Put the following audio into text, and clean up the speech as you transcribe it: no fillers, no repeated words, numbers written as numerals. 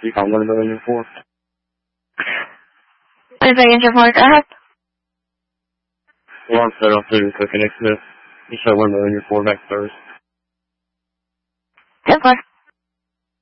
You found 1,000,004. What is that engine for? Go ahead. Alarm set off due to cooking Smith. You show 1,000,004 back first. 10-4.